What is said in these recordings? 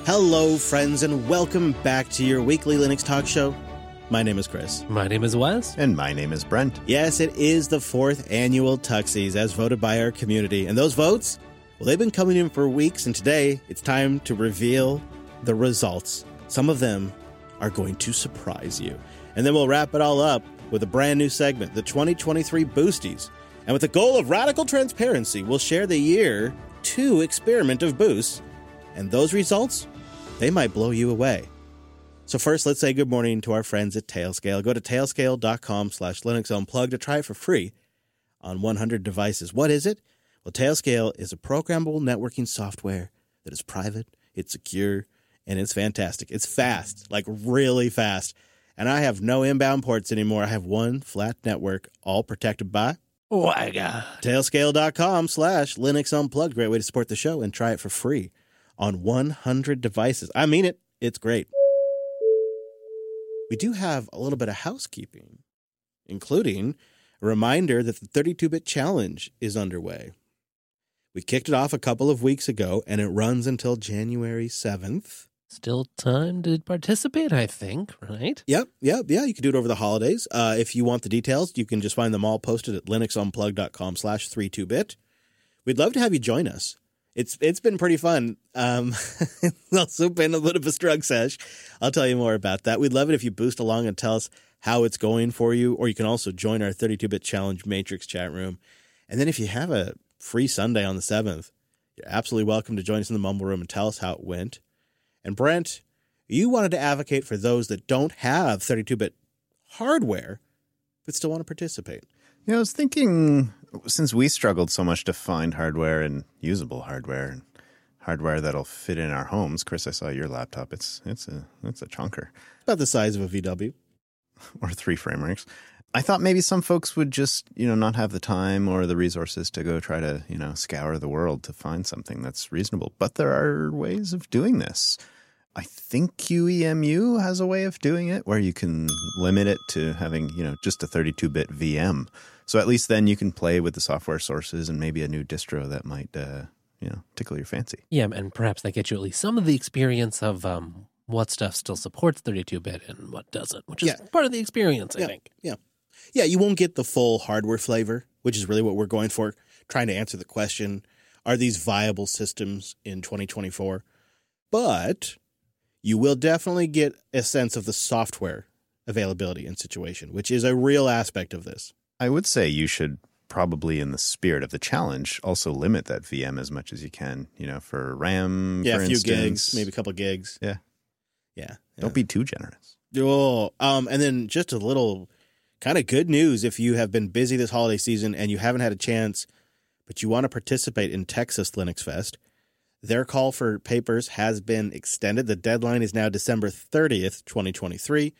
Hello, friends, and welcome back to your weekly Linux talk show. My name is Chris. My name is Wes. And my name is Brent. Yes, it is the 4th annual Tuxies as voted by our community. And those votes, well, they've been coming in for weeks, and today it's time to reveal the results. Some of them are going to surprise you. And then we'll wrap it all up with a brand new segment, the 2023 Boosties. And with the goal of radical transparency, we'll share the Year 2 experiment of Boost. And those results, they might blow you away. So first, let's say good morning to our friends at Tailscale. Go to tailscale.com/Linux Unplugged to try it for free on 100 devices. What is it? Well, Tailscale is a programmable networking software that is private, it's secure, and it's fantastic. It's fast, like really fast. And I have no inbound ports anymore. I have one flat network, all protected by WiGA. Tailscale.com/Linux Unplugged. Great way to support the show and try it for free on 100 devices. I mean it. It's great. We do have a little bit of housekeeping, including a reminder that the 32-bit challenge is underway. We kicked it off a couple of weeks ago, and it runs until January 7th. Still time to participate, I think, right? Yep. You can do it over the holidays. If you want the details, you can just find them all posted at linuxunplugged.com/32bit. We'd love to have you join us. It's been pretty fun. It's also been a bit of a struggle sesh. I'll tell you more about that. We'd love it if you boost along and tell us how it's going for you, or you can also join our 32-bit challenge matrix chat room. And then if you have a free Sunday on the 7th, you're absolutely welcome to join us in the Mumble Room and tell us how it went. And Brent, you wanted to advocate for those that don't have 32-bit hardware but still want to participate. Yeah, I was thinking, since we struggled so much to find hardware and usable hardware and hardware that'll fit in our homes, Chris, I saw your laptop. It's a chunker. About the size of a VW. Or 3 frame rates. I thought maybe some folks would just, not have the time or the resources to go try to, scour the world to find something that's reasonable. But there are ways of doing this. I think QEMU has a way of doing it where you can limit it to having, just a 32-bit VM. So at least then you can play with the software sources and maybe a new distro that might, tickle your fancy. Yeah, and perhaps that gets you at least some of the experience of what stuff still supports 32-bit and what doesn't, which is part of the experience, I think. Yeah, you won't get the full hardware flavor, which is really what we're going for, trying to answer the question, are these viable systems in 2024? But you will definitely get a sense of the software availability and situation, which is a real aspect of this. I would say you should probably, in the spirit of the challenge, also limit that VM as much as you can, for RAM, for a few gigs, maybe a couple of gigs. Yeah. Yeah. Don't be too generous. Oh, and then just a little kind of good news if you have been busy this holiday season and you haven't had a chance, but you want to participate in Texas Linux Fest. Their call for papers has been extended. The deadline is now December 30th, 2023,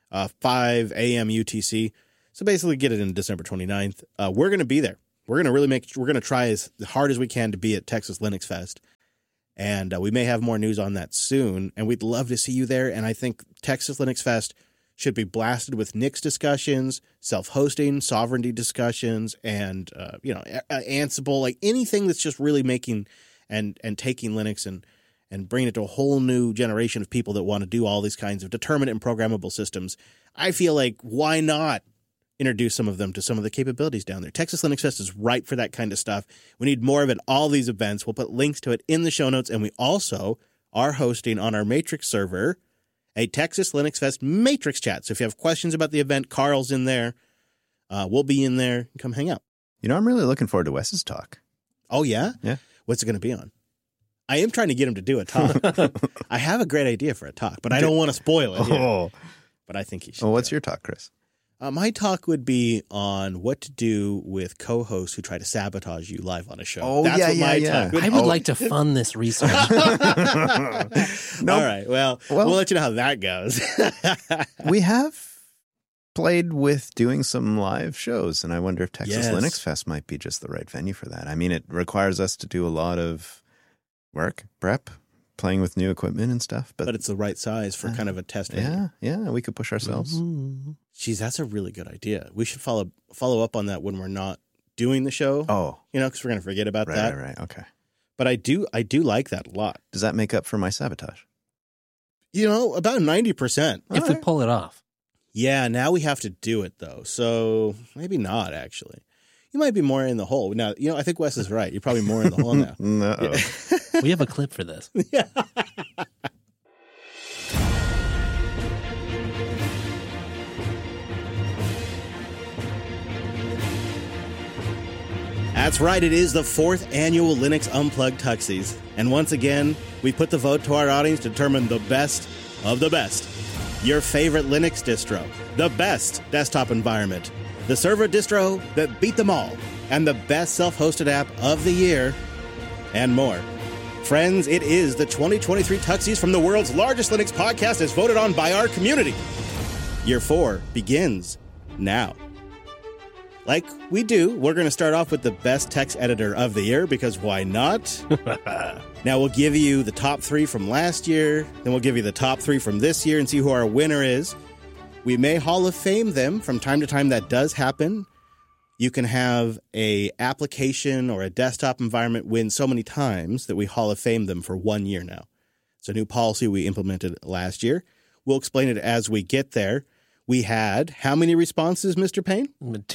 5 a.m. UTC. So basically get it in December 29th. We're going to be there. We're going to try as hard as we can to be at Texas Linux Fest. And we may have more news on that soon. And we'd love to see you there. And I think Texas Linux Fest should be blasted with Nix discussions, self-hosting, sovereignty discussions, and, Ansible, like anything that's just really making and taking Linux and bringing it to a whole new generation of people that want to do all these kinds of determinate and programmable systems. I feel like, why not introduce some of them to some of the capabilities down there? Texas Linux Fest is ripe for that kind of stuff. We need more of it, all these events. We'll put links to it in the show notes, and we also are hosting on our Matrix server a Texas Linux Fest Matrix chat. So if you have questions about the event, Carl's in there. We'll be in there. Come hang out. I'm really looking forward to Wes's talk. Oh, yeah? Yeah. What's it going to be on? I am trying to get him to do a talk. I have a great idea for a talk, but I don't want to spoil it. Oh. But I think he should. Well, what's your talk, Chris? My talk would be on what to do with co-hosts who try to sabotage you live on a show. Oh, That's what my yeah. talk would I would like to fund this research. All right. Well, we'll let you know how that goes. We have played with doing some live shows, and I wonder if Texas Linux Fest might be just the right venue for that. I mean, it requires us to do a lot of work, prep, playing with new equipment and stuff. But it's the right size for kind of a test venue. Yeah, we could push ourselves. Mm-hmm. Geez, that's a really good idea. We should follow up on that when we're not doing the show. Oh. Because we're going to forget about that. Right, okay. But I do like that a lot. Does that make up for my sabotage? About 90%. If we pull it off. Yeah, now we have to do it, though. So maybe not, actually. You might be more in the hole. Now, I think Wes is right. You're probably more in the hole now. No. We have a clip for this. Yeah. That's right. It is the 4th annual Linux Unplugged Tuxies. And once again, we put the vote to our audience to determine the best of the best. Your favorite Linux distro, the best desktop environment, the server distro that beat them all, and the best self-hosted app of the year, and more. Friends, it is the 2023 Tuxies from the world's largest Linux podcast as voted on by our community. Year 4 begins now. Like we do, we're going to start off with the best text editor of the year, because why not? Now, we'll give you the top 3 from last year, then we'll give you the top 3 from this year and see who our winner is. We may Hall of Fame them from time to time. That does happen. You can have a application or a desktop environment win so many times that we Hall of Fame them for 1 year now. It's a new policy we implemented last year. We'll explain it as we get there. We had how many responses, Mr. Payne?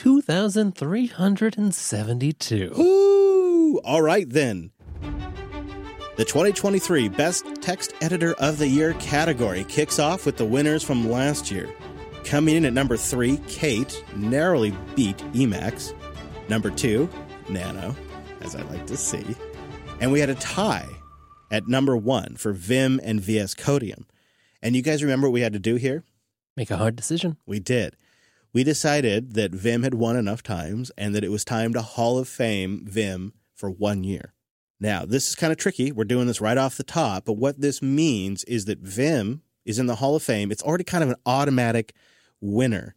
2,372. Ooh, all right then. The 2023 Best Text Editor of the Year category kicks off with the winners from last year. Coming in at number 3, Kate narrowly beat Emacs. Number 2, Nano, as I like to see. And we had a tie at number 1 for Vim and VS Codium. And you guys remember what we had to do here? Make a hard decision. We did. We decided that Vim had won enough times and that it was time to Hall of Fame Vim for 1 year. Now, this is kind of tricky. We're doing this right off the top, but what this means is that Vim is in the Hall of Fame. It's already kind of an automatic winner.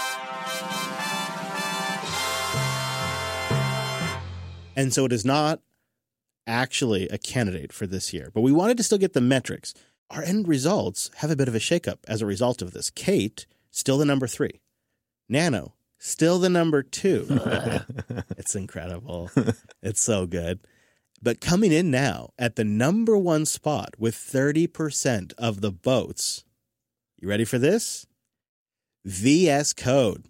And so it is not actually a candidate for this year, but we wanted to still get the metrics. Our end results have a bit of a shakeup as a result of this. Kate, still the number 3. Nano, still the number 2. It's incredible. It's so good. But coming in now at the number 1 spot with 30% of the votes. You ready for this? VS Code.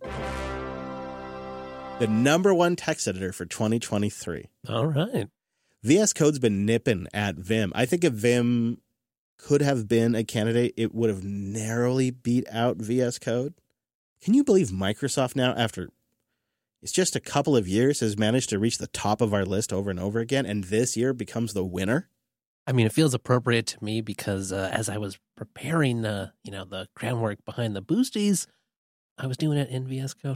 The number 1 text editor for 2023. All right. VS Code's been nipping at Vim. I think if Vim could have been a candidate, it would have narrowly beat out VS Code. Can you believe Microsoft now, after it's just a couple of years, has managed to reach the top of our list over and over again, and this year becomes the winner? I mean, it feels appropriate to me because as I was preparing, the groundwork behind the boosties, I was doing it in VS Code.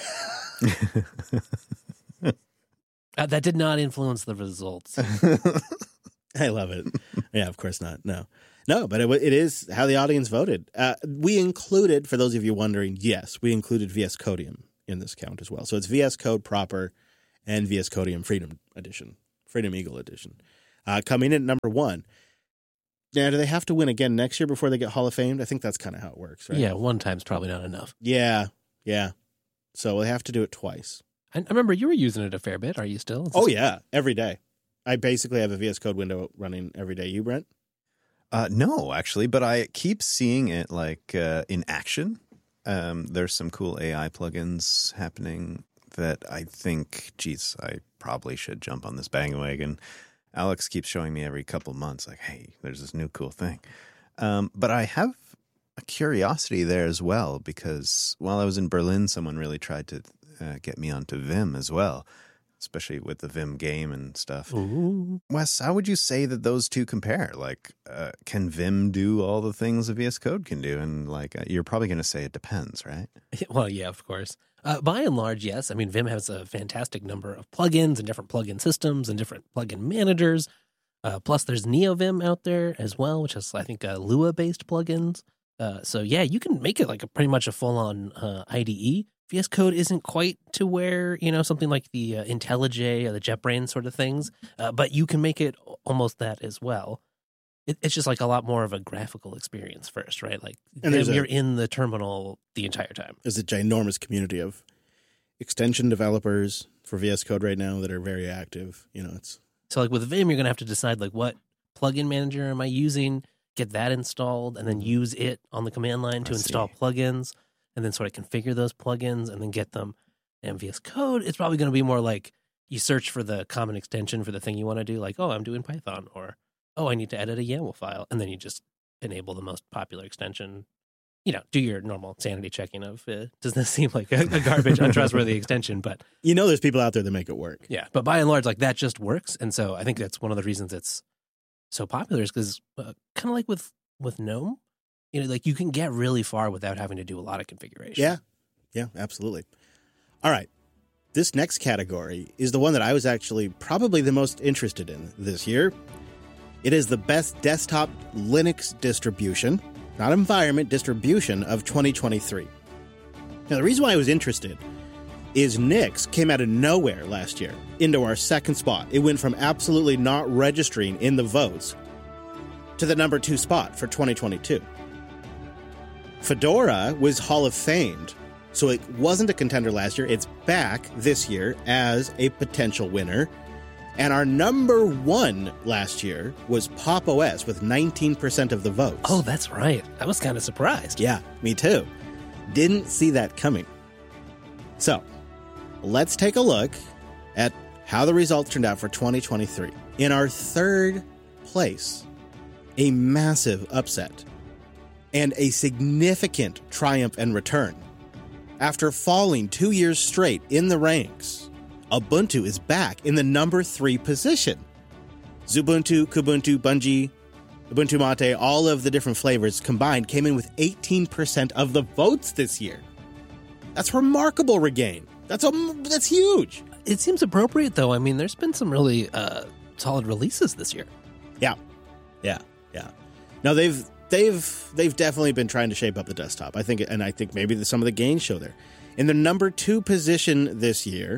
That did not influence the results. I love it. Yeah, of course not. No, but it is how the audience voted. We included, for those of you wondering, yes, we included VS Codium in this count as well. So it's VS Code proper and VS Codium Freedom Edition, Freedom Eagle Edition. Coming in at number 1. Now, do they have to win again next year before they get Hall of Famed? I think that's kind of how it works, right? Yeah, 1 time's probably not enough. Yeah. So they have to do it twice. I remember you were using it a fair bit. Are you still? Oh, yeah, every day. I basically have a VS Code window running every day. You, Brent? No, actually, but I keep seeing it in action. There's some cool AI plugins happening that I think, geez, I probably should jump on this bandwagon. Alex keeps showing me every couple months, like, hey, there's this new cool thing. But I have a curiosity there as well, because while I was in Berlin, someone really tried to get me onto Vim as well, especially with the Vim game and stuff. Ooh. Wes, how would you say that those two compare? Can Vim do all the things a VS Code can do? And you're probably going to say it depends, right? Well, yeah, of course. By and large, yes. I mean, Vim has a fantastic number of plugins and different plugin systems and different plugin managers. Plus, there's NeoVim out there as well, which is, I think, Lua-based plugins. So, yeah, you can make it pretty much a full-on IDE. VS Code isn't quite to where, something like the IntelliJ or the JetBrains sort of things, but you can make it almost that as well. It's just a lot more of a graphical experience first, right? You're in the terminal the entire time. There's a ginormous community of extension developers for VS Code right now that are very active. It's so with Vim, you're going to have to decide what plugin manager am I using? get that installed, and then use it on the command line to install plugins, and then sort of configure those plugins, and then get them in VS Code. It's probably going to be more like you search for the common extension for the thing you want to do, like, oh, I'm doing Python, or, oh, I need to edit a YAML file, and then you just enable the most popular extension. Do your normal sanity checking of, does this seem like a garbage, untrustworthy extension? But there's people out there that make it work. Yeah, but by and large, like, that just works. And so I think that's one of the reasons it's so popular, is because kind of like with GNOME, like, you can get really far without having to do a lot of configuration. Yeah, absolutely. All right. This next category is the one that I was actually probably the most interested in this year. It is the best desktop Linux distribution, not environment, distribution of 2023. Now, the reason why I was interested is Nix came out of nowhere last year into our second spot. It went from absolutely not registering in the votes to the number 2 spot for 2022. Fedora was Hall of Famed, so it wasn't a contender last year. It's back this year as a potential winner. And our number 1 last year was Pop! OS with 19% of the votes. Oh, that's right. I was kind of surprised. Yeah, me too. Didn't see that coming. So, let's take a look at how the results turned out for 2023. In our third place, a massive upset and a significant triumph and return. After falling 2 years straight in the ranks, Ubuntu is back in the number 3 position. Xubuntu, Kubuntu, Bungie, Ubuntu Mate, all of the different flavors combined came in with 18% of the votes this year. That's remarkable, Regain. That's huge. It seems appropriate, though. I mean, there's been some really solid releases this year. Yeah. No, they've definitely been trying to shape up the desktop. I think maybe some of the gains show there. In the number 2 position this year,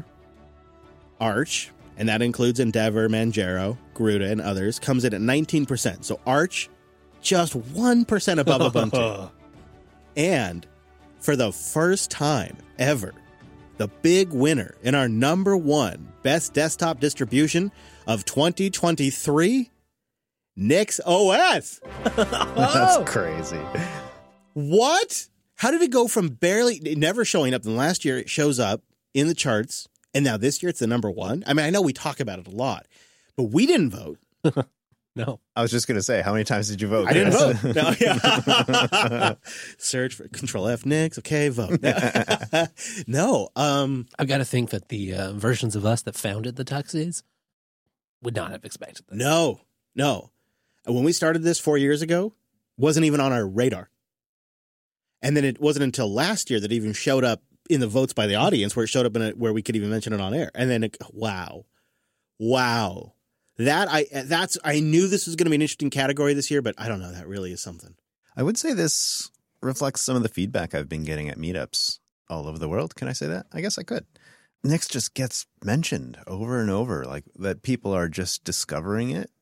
Arch, and that includes Endeavor, Manjaro, Garuda, and others, comes in at 19%. So Arch, just 1% above Ubuntu. And for the first time ever, the big winner in our number 1 best desktop distribution of 2023, Nix OS. That's crazy. What? How did it go from never showing up, then last year it shows up in the charts, and now this year it's the number 1? I mean, I know we talk about it a lot, but we didn't vote. No. I was just going to say, how many times did you vote? I didn't vote. No, yeah. Search for Control F Nix. Okay, vote. No. I've got to think that the versions of us that founded the Tuxies would not have expected that. No. When we started this 4 years ago, wasn't even on our radar. And then it wasn't until last year that it even showed up in the votes by the audience, where it showed up where we could even mention it on air. And then, wow. I knew this was going to be an interesting category this year, but I don't know. That really is something. I would say this reflects some of the feedback I've been getting at meetups all over the world. Can I say that? I guess I could. Nix just gets mentioned over and over, like that people are just discovering it